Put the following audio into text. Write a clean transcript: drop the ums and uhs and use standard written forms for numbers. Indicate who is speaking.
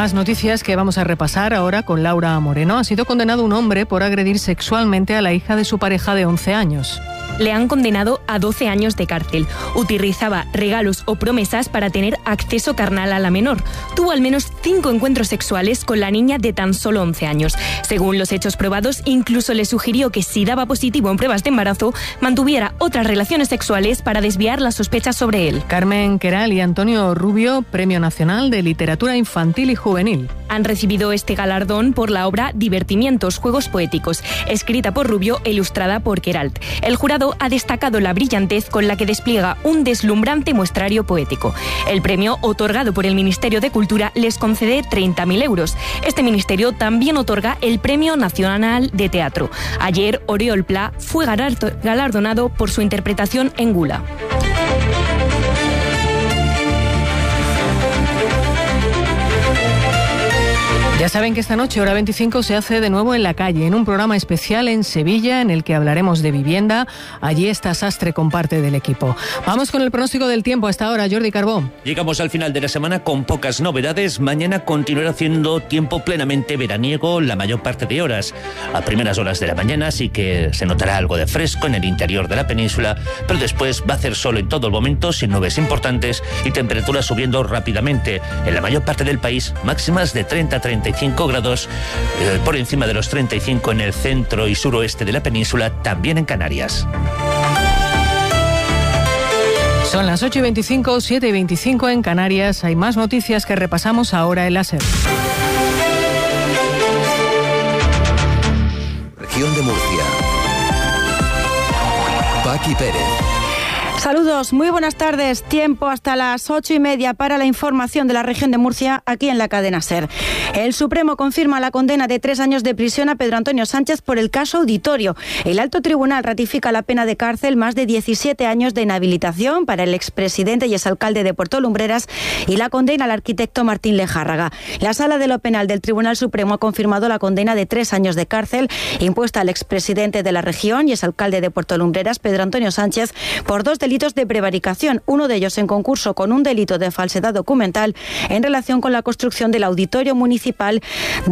Speaker 1: Más noticias que vamos a repasar ahora con Laura Moreno. Ha sido condenado un hombre por agredir sexualmente a la hija de su pareja de 11 años.
Speaker 2: Le han condenado a 12 años de cárcel. Utilizaba regalos o promesas para tener acceso carnal a la menor. Tuvo al menos 5 encuentros sexuales con la niña de tan solo 11 años. Según los hechos probados, incluso le sugirió que si daba positivo en pruebas de embarazo, mantuviera otras relaciones sexuales para desviar las sospechas sobre él.
Speaker 1: Carmen Queral y Antonio Rubio, Premio Nacional de Literatura Infantil y Juvenil.
Speaker 2: Han recibido este galardón por la obra Divertimientos, Juegos Poéticos, escrita por Rubio e ilustrada por Queralt. El jurado ha destacado la brillantez con la que despliega un deslumbrante muestrario poético. El premio, otorgado por el Ministerio de Cultura, les concede 30.000 euros. Este ministerio también otorga el Premio Nacional de Teatro. Ayer, Oriol Pla fue galardonado por su interpretación en Gula.
Speaker 1: Ya saben que esta noche, hora 25, se hace de nuevo en la calle, en un programa especial en Sevilla, en el que hablaremos de vivienda. Allí está Sastre con parte del equipo. Vamos con el pronóstico del tiempo hasta ahora, Jordi Carbó.
Speaker 3: Llegamos al final de la semana con pocas novedades. Mañana continuará haciendo tiempo plenamente veraniego la mayor parte de horas. A primeras horas de la mañana sí que se notará algo de fresco en el interior de la península, pero después va a hacer sol en todo el momento, sin nubes importantes y temperaturas subiendo rápidamente. En la mayor parte del país, máximas de 30-35 grados, por encima de los 35 en el centro y suroeste de la península, también en Canarias.
Speaker 1: Son las 8:25, 7:25 en Canarias. Hay más noticias que repasamos ahora en la SER.
Speaker 4: Región de Murcia. Paqui Pérez.
Speaker 5: Saludos, muy buenas tardes. Tiempo hasta las 8:30 para la información de la región de Murcia, aquí en la cadena SER. El Supremo confirma la condena de 3 años de prisión a Pedro Antonio Sánchez por el caso Auditorio. El Alto Tribunal ratifica la pena de cárcel, más de 17 años de inhabilitación para el expresidente y exalcalde de Puerto Lumbreras, y la condena al arquitecto Martín Lejárraga. La Sala de lo Penal del Tribunal Supremo ha confirmado la condena de 3 años de cárcel impuesta al expresidente de la región y exalcalde de Puerto Lumbreras, Pedro Antonio Sánchez, por 2 delitos de prevaricación, uno de ellos en concurso con un delito de falsedad documental en relación con la construcción del auditorio municipal